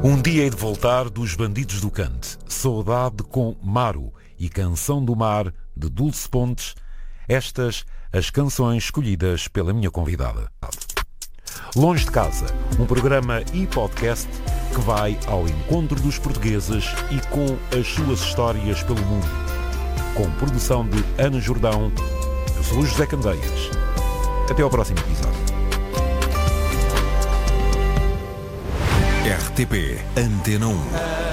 Um dia hei de voltar dos Bandidos do Cante, Saudade com Maro e Canção do Mar de Dulce Pontes, estas as canções escolhidas pela minha convidada. Longe de Casa, um programa e podcast que vai ao encontro dos portugueses e com as suas histórias pelo mundo. Com produção de Ana Jordão, eu sou o José Candeias. Até ao próximo episódio. RTP Antena 1.